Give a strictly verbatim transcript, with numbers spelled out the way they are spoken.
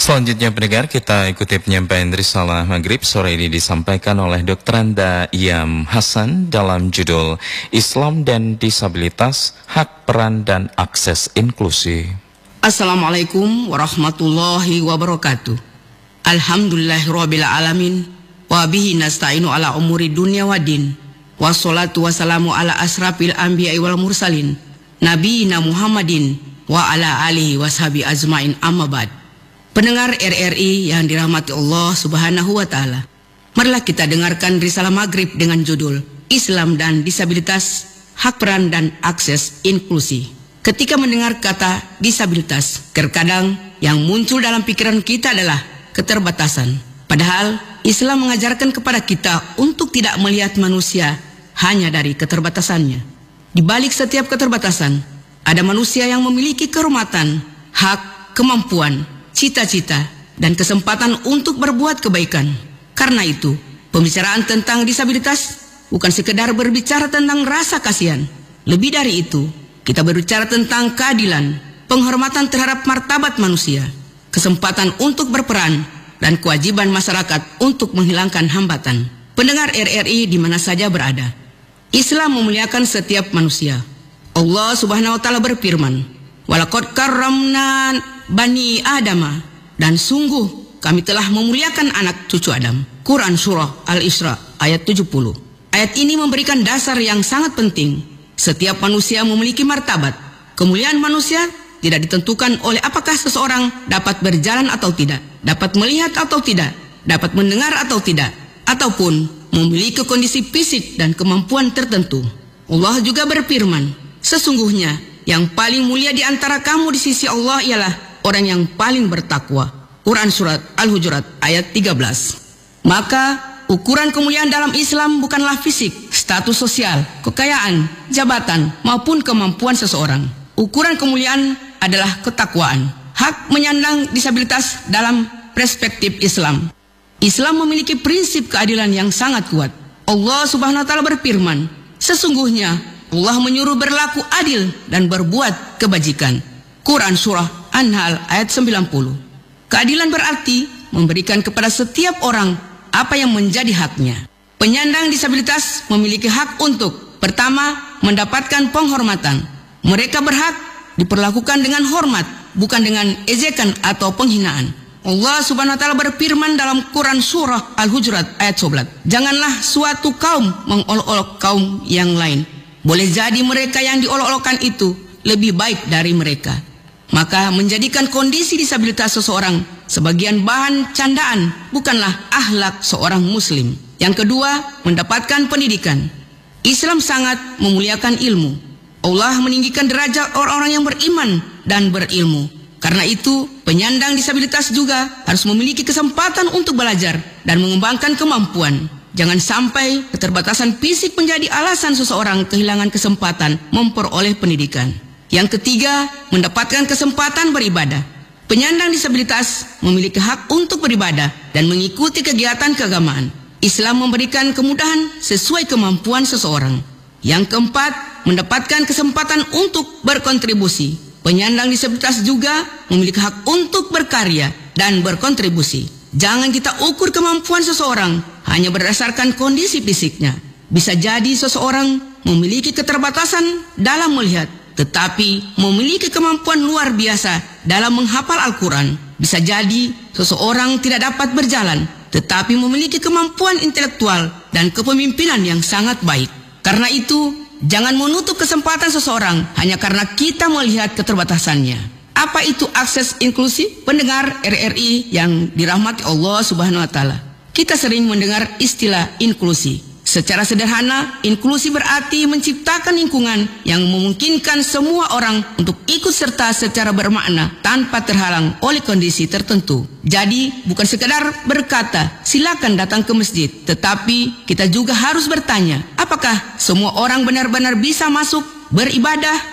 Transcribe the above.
Selanjutnya pendengar, kita ikuti penyampaian Risalah Maghrib. Sore ini disampaikan oleh Dokter Anda Iyam Hasan dalam judul Islam dan Disabilitas, Hak Peran dan Akses Inklusi. Assalamualaikum warahmatullahi wabarakatuh. Alhamdulillahirabbil alamin wa bihi nasta'inu ala umuri dunya waddin. Wassalatu wassalamu ala asrafil anbiya'i wal mursalin nabiyina Muhammadin wa ala alihi washabi ajmain, amma ba'd. Pendengar R R I yang dirahmati Allah Subhanahu wa taala, marilah kita dengarkan Risalah Maghrib dengan judul Islam dan Disabilitas, Hak Peran dan Akses Inklusi. Ketika mendengar kata disabilitas, terkadang yang muncul dalam pikiran kita adalah keterbatasan. Padahal Islam mengajarkan kepada kita untuk tidak melihat manusia hanya dari keterbatasannya. Di balik setiap keterbatasan, ada manusia yang memiliki kehormatan, hak, kemampuan, cita-cita, dan kesempatan untuk berbuat kebaikan. Karena itu, pembicaraan tentang disabilitas bukan sekedar berbicara tentang rasa kasihan. Lebih dari itu, kita berbicara tentang keadilan, penghormatan terhadap martabat manusia, kesempatan untuk berperan, dan kewajiban masyarakat untuk menghilangkan hambatan. Pendengar R R I di mana saja berada, Islam memuliakan setiap manusia. Allah Subhanahu wa taala berfirman, "Walaqad karramna Bani Adama," dan sungguh kami telah memuliakan anak cucu Adam. Quran Surah Al-Isra ayat tujuh puluh. Ayat ini memberikan dasar yang sangat penting. Setiap manusia memiliki martabat. Kemuliaan manusia tidak ditentukan oleh apakah seseorang dapat berjalan atau tidak, dapat melihat atau tidak, dapat mendengar atau tidak, ataupun memiliki kondisi fisik dan kemampuan tertentu. Allah juga berfirman, "Sesungguhnya yang paling mulia di antara kamu di sisi Allah ialah orang yang paling bertakwa." Quran Surat Al-Hujurat ayat tiga belas. Maka ukuran kemuliaan dalam Islam bukanlah fisik, status sosial, kekayaan, jabatan, maupun kemampuan seseorang. Ukuran kemuliaan adalah ketakwaan. Hak menyandang disabilitas dalam perspektif Islam. Islam memiliki prinsip keadilan yang sangat kuat. Allah Subhanahu wa taala berfirman, "Sesungguhnya Allah menyuruh berlaku adil dan berbuat kebajikan." Quran Surah An-Nahl ayat sembilan puluh. Keadilan berarti memberikan kepada setiap orang apa yang menjadi haknya. Penyandang disabilitas memiliki hak untuk, pertama, mendapatkan penghormatan. Mereka berhak diperlakukan dengan hormat, bukan dengan ejekan atau penghinaan. Allah Subhanahu wa taala berfirman dalam Quran Surah Al-Hujurat ayat sebelas, "Janganlah suatu kaum mengolok-olok kaum yang lain. Boleh jadi mereka yang diolok-olokkan itu lebih baik dari mereka." Maka menjadikan kondisi disabilitas seseorang sebagian bahan candaan bukanlah akhlak seorang muslim. Yang kedua, mendapatkan pendidikan. Islam sangat memuliakan ilmu. Allah meninggikan derajat orang-orang yang beriman dan berilmu. Karena itu, penyandang disabilitas juga harus memiliki kesempatan untuk belajar dan mengembangkan kemampuan. Jangan sampai keterbatasan fisik menjadi alasan seseorang kehilangan kesempatan memperoleh pendidikan. Yang ketiga, mendapatkan kesempatan beribadah. Penyandang disabilitas memiliki hak untuk beribadah dan mengikuti kegiatan keagamaan. Islam memberikan kemudahan sesuai kemampuan seseorang. Yang keempat, mendapatkan kesempatan untuk berkontribusi. Penyandang disabilitas juga memiliki hak untuk berkarya dan berkontribusi. Jangan kita ukur kemampuan seseorang hanya berdasarkan kondisi fisiknya. Bisa jadi seseorang memiliki keterbatasan dalam melihat, tetapi memiliki kemampuan luar biasa dalam menghafal Al-Quran. Bisa jadi seseorang tidak dapat berjalan, tetapi memiliki kemampuan intelektual dan kepemimpinan yang sangat baik. Karena itu, jangan menutup kesempatan seseorang hanya karena kita melihat keterbatasannya. Apa itu akses inklusi? Pendengar R R I yang dirahmati Allah Subhanahu wa taala, kita sering mendengar istilah inklusi. Secara sederhana, inklusi berarti menciptakan lingkungan yang memungkinkan semua orang untuk ikut serta secara bermakna tanpa terhalang oleh kondisi tertentu. Jadi, bukan sekedar berkata, "Silakan datang ke masjid," tetapi kita juga harus bertanya, apakah semua orang benar-benar bisa masuk, beribadah,